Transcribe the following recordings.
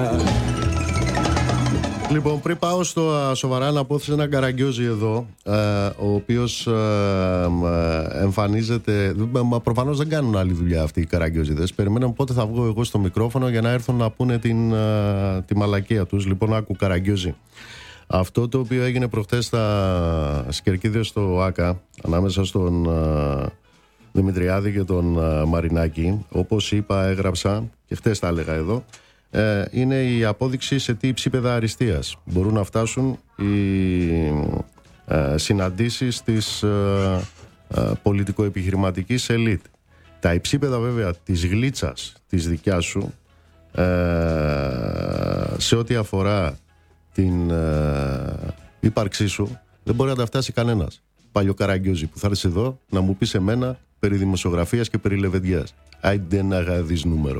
Λοιπόν, πριν πάω στο σοβαρά, να πω σε έναν Καραγκιόζη εδώ, ο οποίος εμφανίζεται. Προφανώς δεν κάνουν άλλη δουλειά αυτοί οι Καραγκιόζηδες. Περιμέναμε πότε θα βγω εγώ στο μικρόφωνο για να έρθουν να πούνε τη μαλακία τους. Λοιπόν, άκου Καραγκιόζη. Αυτό το οποίο έγινε προχτές στα Κερκίδες στο ΆΚΑ, ανάμεσα στον Δημητριάδη και τον Μαρινάκη, όπως είπα, έγραψα και χτες τα έλεγα εδώ, είναι η απόδειξη σε τι υψίπεδα αριστείας μπορούν να φτάσουν οι συναντήσεις της πολιτικο-επιχειρηματικής ελίτ. Τα υψίπεδα βέβαια της γλίτσας της δικιάς σου σε ό,τι αφορά την ύπαρξή σου δεν μπορεί να τα φτάσει κανένας. Παλιό Καραγκιόζη που θα έρθει εδώ να μου πεις εμένα περί δημοσιογραφίας και περί λεβεντιάς. Άιντε να γαδείς νούμερο.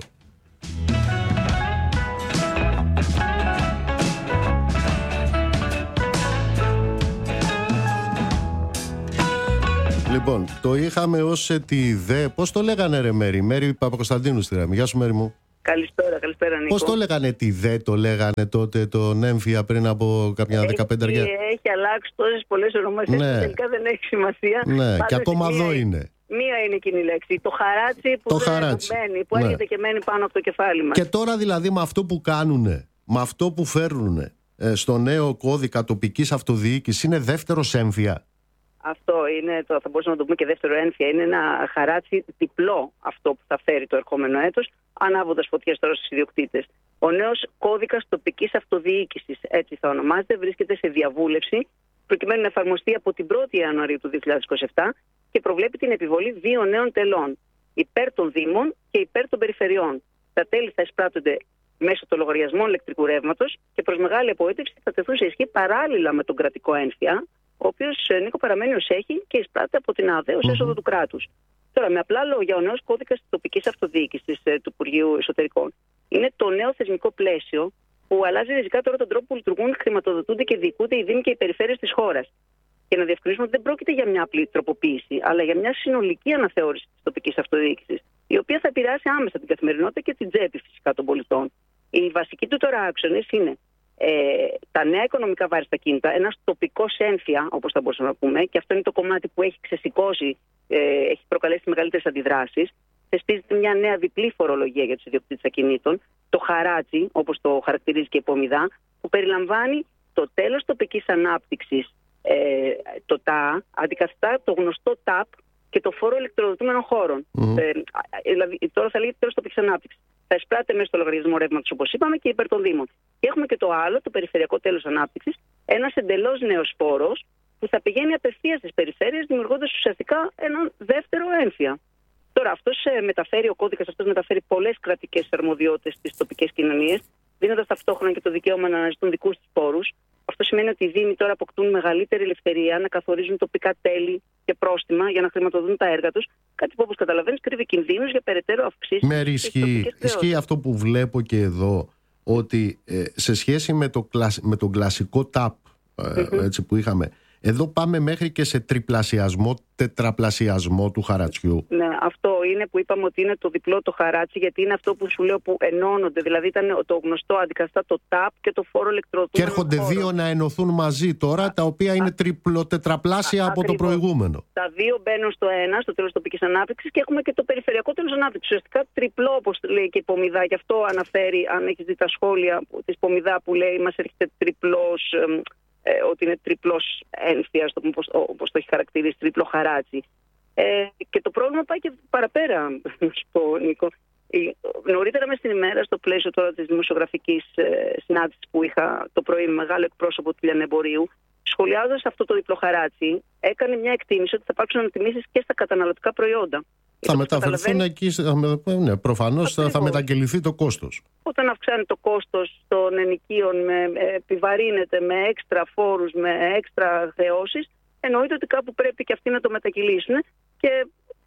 Λοιπόν, το είχαμε ως τη ιδέα. Πώς το λέγανε ρε Μέρη Παπακοσταντίνου στη Ράμη. Γεια σου Μέρη μου. Καλησπέρα Νίκο. Πώς το λέγανε τη ΔΕ, το λέγανε τότε τον έμφυα πριν από κάποια 15 χρόνια. Έχει αλλάξει τόσες πολλές ονομασίες που τελικά δεν έχει σημασία. Ναι, και ακόμα εδώ είναι. Μία είναι εκείνη η λέξη. Το χαράτσι που έρχεται και μένει πάνω από το κεφάλι μας. Και τώρα δηλαδή με αυτό που κάνουνε, με αυτό που φέρνουνε στο νέο κώδικα τοπικής αυτοδιοίκησης, είναι δεύτερος έμφυα. Αυτό είναι, θα μπορούσαμε να το πούμε και δεύτερο έμφυα. Είναι ένα χαράτσι διπλό αυτό που θα φέρει το ερχόμενο έτος, ανάβοντας φωτιές τώρα στους ιδιοκτήτες. Ο νέος κώδικας τοπικής αυτοδιοίκησης, έτσι θα ονομάζεται, βρίσκεται σε διαβούλευση προκειμένου να εφαρμοστεί από την 1η Ιανουαρίου του 2027 και προβλέπει την επιβολή 2 νέων τελών, υπέρ των Δήμων και υπέρ των περιφερειών. Τα τέλη θα εισπράττονται μέσω των λογαριασμών ηλεκτρικού ρεύματος και προς μεγάλη απογοήτευση θα τεθούν σε ισχύ παράλληλα με τον κρατικό έμφυα, ο οποίος, Νίκο, παραμένει ως έχει και εισπράττει από την ΑΔΕ ως έσοδο του κράτους. Τώρα, με απλά λόγια, ο νέος κώδικας τοπικής αυτοδιοίκησης του Υπουργείου Εσωτερικών είναι το νέο θεσμικό πλαίσιο που αλλάζει ριζικά τώρα τον τρόπο που λειτουργούν, χρηματοδοτούνται και διοικούνται οι Δήμοι και οι περιφέρειες της χώρας. Και να διευκρινίσουμε ότι δεν πρόκειται για μια απλή τροποποίηση, αλλά για μια συνολική αναθεώρηση της τοπικής αυτοδιοίκησης, η οποία θα επηρεάσει άμεσα την καθημερινότητα και την τσέπη φυσικά των πολιτών. Οι βασικοί του τώρα άξονες είναι τα νέα οικονομικά βάρη στα κίνητα, ένας τοπικός έμφυα, όπως θα μπορούσαμε να πούμε, και αυτό είναι το κομμάτι που έχει ξεσηκώσει, έχει προκαλέσει μεγαλύτερες αντιδράσεις. Θεσπίζεται μια νέα διπλή φορολογία για τους ιδιοκτήτες ακινήτων, το χαράτσι, όπως το χαρακτηρίζει και η Πομιδά, που περιλαμβάνει το τέλος τοπικής ανάπτυξης, το ΤΑ, αντικαθιστά το γνωστό ΤΑΠ και το φόρο ηλεκτροδοτούμενων χώρων. Δηλαδή, τώρα θα λέγεται τέλος τοπικής ανάπτυξης. Θα εισπράττει μέσα στο λογαριασμό ρεύματος, όπως είπαμε, και υπέρ των Δήμων. Και έχουμε και το άλλο, το περιφερειακό τέλος ανάπτυξης, ένας εντελώς νέος φόρος που θα πηγαίνει απευθείας στις περιφέρειες, δημιουργώντας ουσιαστικά έναν δεύτερο έμφυα. Τώρα, ο κώδικας αυτός μεταφέρει πολλές κρατικές αρμοδιότητες στις τοπικές κοινωνίες, δίνοντας ταυτόχρονα και το δικαίωμα να αναζητούν δικούς τους πόρους. Αυτό σημαίνει ότι οι Δήμοι τώρα αποκτούν μεγαλύτερη ελευθερία να καθορίζουν τοπικά τέλη και πρόστιμα για να χρηματοδοτούν τα έργα τους. Κάτι που, όπως καταλαβαίνεις, κρύβει κινδύνους για περαιτέρω αυξήσεις. Ισχύει αυτό που βλέπω και εδώ, ότι σε σχέση με τον κλασικό ΤΑΠ έτσι, που είχαμε, εδώ πάμε μέχρι και σε τριπλασιασμό, τετραπλασιασμό του χαρατσιού. Ναι, αυτό είναι που είπαμε ότι είναι το διπλό το χαράτσι, γιατί είναι αυτό που σου λέω που ενώνονται. Δηλαδή ήταν το γνωστό αντικαθιστά το ΤΑΠ και το φόρο ηλεκτροδοτούμενων χώρων. Και έρχονται δύο να ενωθούν μαζί τώρα, τα οποία είναι τετραπλάσια από το προηγούμενο. Τα δύο μπαίνουν στο ένα, στο τέλος τοπικής ανάπτυξης, και έχουμε και το περιφερειακό τέλος ανάπτυξης. Ουσιαστικά τριπλό, όπως λέει και η Πομιδά. Γι' αυτό αναφέρει, αν έχεις δει τα σχόλια της Πομιδά που λέει, μας έρχεται τριπλός. Ότι είναι τριπλός έμφυας, όπως το έχει χαρακτηρίσει, τριπλό χαράτσι. Και το πρόβλημα πάει και παραπέρα, να σου πω, Νίκο. Νωρίτερα μες στην ημέρα, στο πλαίσιο τώρα της δημοσιογραφικής συνάντησης που είχα το πρωί με μεγάλο εκπρόσωπο του λιανεμπορίου, σχολιάζοντας αυτό το διπλό χαράτσι, έκανε μια εκτίμηση ότι θα υπάρξουν ανατιμήσεις και στα καταναλωτικά προϊόντα. Θα μεταφερθούν εκεί, ναι, προφανώς θα μετακυληθεί το κόστος. Όταν αυξάνει το κόστος των ενοικίων, επιβαρύνεται με έξτρα φόρους, με έξτρα χρεώσεις, εννοείται ότι κάπου πρέπει και αυτοί να το μετακυλήσουν και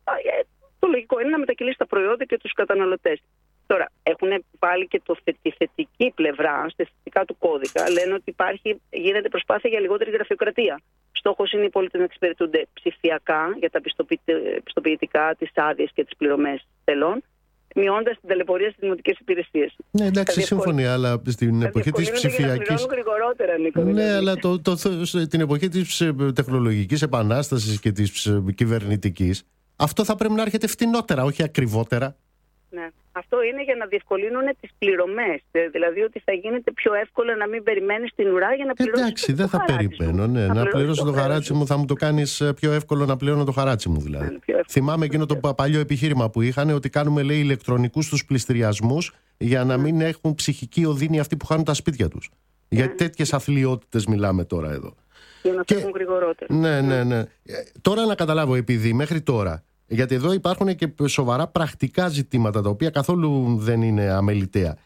το λογικό είναι να μετακυλήσει τα προϊόντα και τους καταναλωτές. Τώρα, έχουν βάλει και τη θετική πλευρά, στα θετικά του κώδικα, λένε ότι γίνεται προσπάθεια για λιγότερη γραφειοκρατία. Στόχος είναι οι πολίτες να εξυπηρετούνται ψηφιακά για τα πιστοποιητικά, τις άδειες και τις πληρωμές τελών. μειώντας την ταλαιπωρία στις δημοτικές υπηρεσίες. Ναι, εντάξει, σύμφωνοι, αλλά στην εποχή της ψηφιακής. Γρηγορότερα, Νίκο, ναι, δηλαδή. αλλά την εποχή της τεχνολογικής επανάστασης και της κυβερνητικής, αυτό θα πρέπει να έρχεται φτηνότερα, όχι ακριβότερα. Ναι. Αυτό είναι για να διευκολύνουν τις πληρωμές. Δηλαδή ότι θα γίνεται πιο εύκολο να μην περιμένεις την ουρά για να πληρώσεις. Εντάξει, δεν θα περιμένω. Ναι, να πληρώσω το χαράτσι μου, θα μου το κάνεις πιο εύκολο να πληρώνω το χαράτσι μου, δηλαδή. Θυμάμαι εκείνο το παλιό επιχείρημα που είχαν, ότι κάνουμε, λέει, ηλεκτρονικούς τους πληστηριασμούς για να μην έχουν ψυχική οδύνη αυτοί που χάνουν τα σπίτια τους. Για τέτοιες αθλιότητες μιλάμε τώρα εδώ. Για να φύγουν γρηγορότερα. Ναι. Τώρα να καταλάβω, επειδή μέχρι τώρα. Γιατί εδώ υπάρχουν και σοβαρά πρακτικά ζητήματα, τα οποία καθόλου δεν είναι αμεληταία.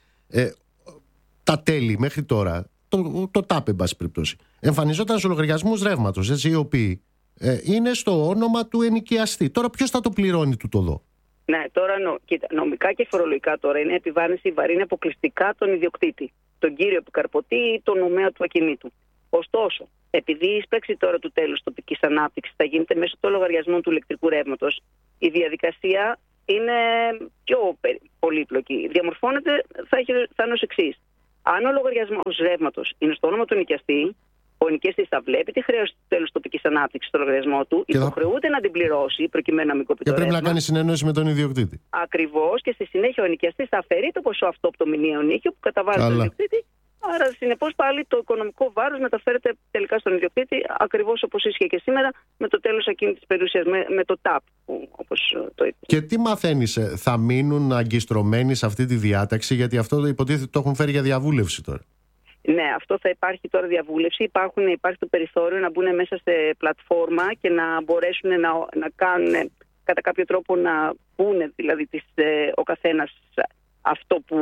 Τα τέλη μέχρι τώρα, το ΤΑΠ, εν πάση περιπτώσει, εμφανιζόταν σε λογαριασμούς ρεύματος, οι οποίοι είναι στο όνομα του ενοικιαστή. Τώρα ποιος θα το πληρώνει τούτο εδώ? Ναι, τώρα κοίτα, νομικά και φορολογικά τώρα είναι επιβάρυνση βαρύνει αποκλειστικά τον ιδιοκτήτη, τον κύριο επικαρπωτή ή τον νομέα του ακινήτου. Ωστόσο, επειδή η εισπράξη τώρα του τέλους τοπικής ανάπτυξης θα γίνεται μέσω των λογαριασμών του ηλεκτρικού ρεύματος, η διαδικασία είναι πιο πολύπλοκη. Διαμορφώνεται, θα είναι ως εξής. Αν ο λογαριασμός ρεύματος είναι στο όνομα του ενοικιαστή, ο ενοικιαστής θα βλέπει τη χρέωση του τέλους τοπικής ανάπτυξης στο λογαριασμό του, υποχρεούται να την πληρώσει προκειμένου να μην κοπεί το ρεύμα. Και πρέπει να κάνει συνεννόηση με τον ιδιοκτήτη. Ακριβώς, και στη συνέχεια ο ενοικιαστής θα αφαιρεί το ποσό αυτό από το μηνιαίο ενοίκιο που καταβάλει τον ιδιοκτήτη. Άρα, συνεπώς, πάλι το οικονομικό βάρος μεταφέρεται τελικά στον ιδιοκτήτη, ακριβώς όπως ίσχυε και σήμερα με το τέλος ακίνητης περιουσίας, με το ΤΑΠ, όπως το είπε. Και τι μαθαίνεις, θα μείνουν αγκιστρωμένοι σε αυτή τη διάταξη, γιατί αυτό υποτίθεται το έχουν φέρει για διαβούλευση τώρα? Ναι, αυτό θα υπάρχει τώρα διαβούλευση. Υπάρχει το περιθώριο να μπουν μέσα σε πλατφόρμα και να μπορέσουν να κάνουν κατά κάποιο τρόπο, να πούνε δηλαδή ο καθένας αυτό που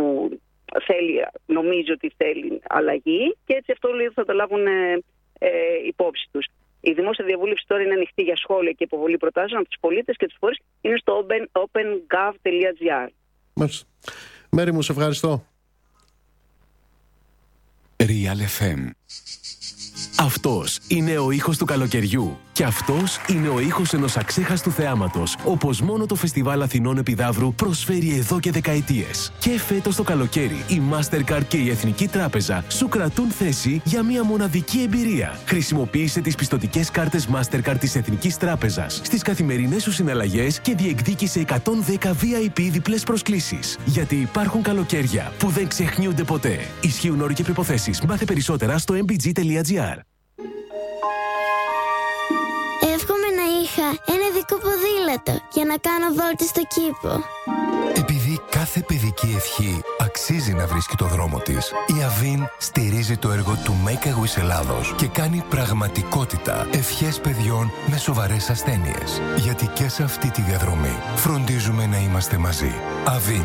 νομίζει ότι θέλει αλλαγή, και έτσι αυτό θα το λάβουν υπόψη τους. Η δημόσια διαβούλευση τώρα είναι ανοιχτή για σχόλια και υποβολή προτάσεων από τους πολίτες και τους φορείς. Είναι στο opengov.gr. Μάλιστα. Μέρη μου, σε ευχαριστώ. Real FM. Αυτός είναι ο ήχος του καλοκαιριού. Και αυτός είναι ο ήχος ενός αξέχαστου θεάματος, όπως μόνο το Φεστιβάλ Αθηνών Επιδαύρου προσφέρει εδώ και δεκαετίες. Και φέτος το καλοκαίρι, η Mastercard και η Εθνική Τράπεζα σου κρατούν θέση για μια μοναδική εμπειρία. Χρησιμοποίησε τις πιστωτικές κάρτες Mastercard της Εθνικής Τράπεζας στις καθημερινές σου συναλλαγές και διεκδίκησε 110 VIP διπλές προσκλήσεις. Γιατί υπάρχουν καλοκαίρια που δεν ξεχνιούνται ποτέ. Ισχύουν όροι και προϋποθέσεις. Μάθε περισσότερα στο mbg.gr. Εύχομαι να είχα ένα ειδικό ποδήλατο για να κάνω βόλτες στο κήπο. Επειδή κάθε παιδική ευχή αξίζει να βρίσκει το δρόμο της, η Αβίν στηρίζει το έργο του Make a Wish Ελλάδος και κάνει πραγματικότητα ευχές παιδιών με σοβαρές ασθένειες. Γιατί και σε αυτή τη διαδρομή φροντίζουμε να είμαστε μαζί. Αβίν.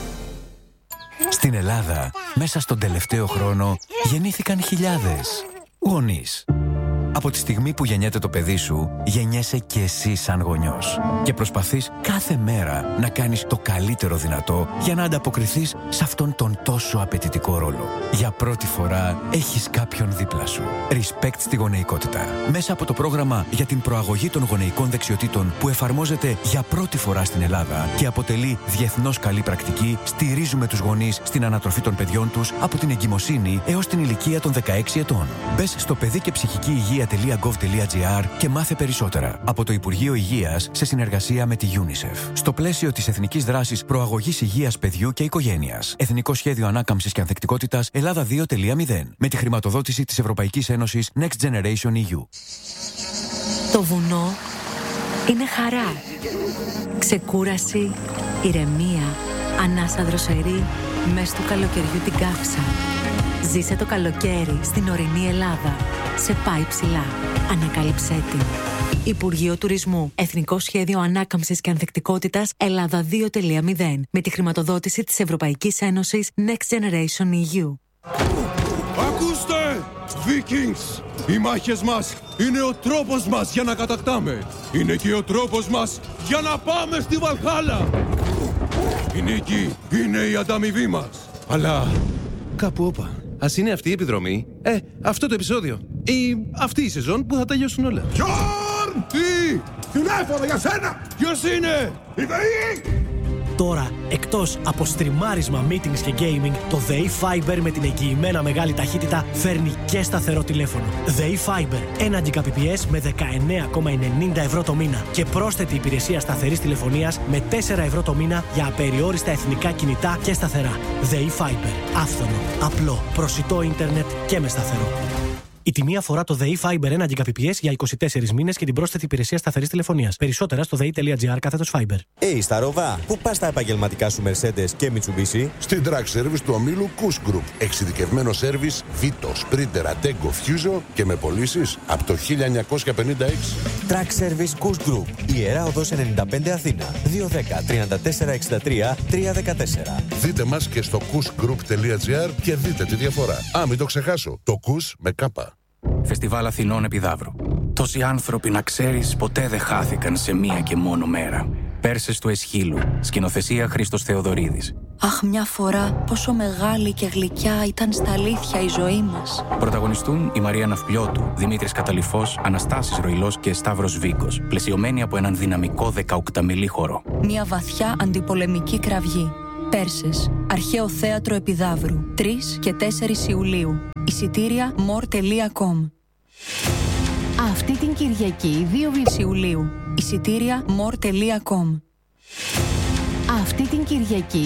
Στην Ελλάδα, μέσα στον τελευταίο χρόνο, γεννήθηκαν χιλιάδες γονείς. Από τη στιγμή που γεννιέται το παιδί σου, γεννιέσαι και εσύ σαν γονιός. Και προσπαθείς κάθε μέρα να κάνεις το καλύτερο δυνατό για να ανταποκριθείς σε αυτόν τον τόσο απαιτητικό ρόλο. Για πρώτη φορά έχεις κάποιον δίπλα σου. Respect στη γονεϊκότητα. Μέσα από το πρόγραμμα για την προαγωγή των γονεϊκών δεξιοτήτων που εφαρμόζεται για πρώτη φορά στην Ελλάδα και αποτελεί διεθνώς καλή πρακτική, στηρίζουμε τους γονείς στην ανατροφή των παιδιών τους από την εγκυμοσύνη έως την ηλικία των 16 ετών. Μπες στο παιδί και ψυχική υγεία.gov.gr και μάθε περισσότερα. Από το Υπουργείο Υγείας σε συνεργασία με τη UNICEF. Στο πλαίσιο της Εθνικής Δράσης Προαγωγής Υγείας Παιδιού και Οικογένειας. Εθνικό Σχέδιο Ανάκαμψης και Ανθεκτικότητας Ελλάδα 2.0. Με τη χρηματοδότηση της Ευρωπαϊκής Ένωσης Next Generation EU. Το βουνό είναι χαρά. Ξεκούραση, ηρεμία, ανάσα δροσερή, μες του καλοκαιριού την καύσα. Ζήσε το καλοκαίρι στην ορεινή Ελλάδα. Σε πάει ψηλά. Ανακάλυψέ την. Υπουργείο Τουρισμού. Εθνικό Σχέδιο Ανάκαμψης και Ανθεκτικότητας Ελλάδα 2.0. Με τη χρηματοδότηση της Ευρωπαϊκής Ένωσης Next Generation EU. Ακούστε! Vikings! Οι μάχες μας είναι ο τρόπος μας για να κατακτάμε. Είναι και ο τρόπος μας για να πάμε στη Βαλχάλα. Η νίκη είναι η ανταμοιβή μας. Αλλά κάπου όπα. Ας είναι αυτή η επιδρομή, αυτό το επεισόδιο ή αυτή η σεζόν που θα τελειώσουν όλα. Γιόρν! Τι! Τηλέφωνο για σένα! Ποιος είναι? Η ΔΕΗ! Τώρα, εκτός από στριμάρισμα, meetings και gaming, το ΔΕΗ Fiber με την εγγυημένα μεγάλη ταχύτητα φέρνει και σταθερό τηλέφωνο. ΔΕΗ Fiber, 1 Gbps με 19,90 ευρώ το μήνα και πρόσθετη υπηρεσία σταθερής τηλεφωνίας με 4 ευρώ το μήνα για απεριόριστα εθνικά κινητά και σταθερά. ΔΕΗ Fiber, άφθονο, απλό, προσιτό ίντερνετ και με σταθερό. Η τιμή αφορά το ΔΕΗ Fiber 1 Gbps για 24 μήνες και την πρόσθετη υπηρεσία σταθερής τηλεφωνίας. Περισσότερα στο dei.gr/Fiber. Στα Ροβά, πού πας τα επαγγελματικά σου Mercedes και Mitsubishi? Στην Track Service του ομίλου Kuss Group. Εξειδικευμένο σέρβις Vito, Sprinter, Ateco, Fuso και με πωλήσεις από το 1956. Track Service Kuss Group. Ιερά Οδός 95 Αθήνα. 210-3463-314. Δείτε μας και στο kussgroup.gr και δείτε τη διαφορά. Μην το ξεχάσω. Το Kuss με κάπα. Φεστιβάλ Αθηνών Επιδαύρου. Τόσοι άνθρωποι, να ξέρεις, ποτέ δεν χάθηκαν σε μία και μόνο μέρα. Πέρσες του Εσχύλου. Σκηνοθεσία Χρήστος Θεοδωρίδης. Αχ, μια φορά πόσο μεγάλη και γλυκιά ήταν στα αλήθεια η ζωή μας. Πρωταγωνιστούν η Μαρία Ναυπλιώτου, Δημήτρης Καταλυφός, Αναστάσης Ροϊλός και Σταύρος Βίκος. Πλαισιωμένοι από έναν δυναμικό 18μηλή χορό. Μια βαθιά αντιπολεμική κραυγή. Πέρσες. Αρχαίο Θέατρο Επιδαύρου. 3 και 4 Ιουλίου. Εισιτήρια more.com. Αυτή την Κυριακή 2 Ιουλίου. Εισιτήρια more.com. Αυτή την Κυριακή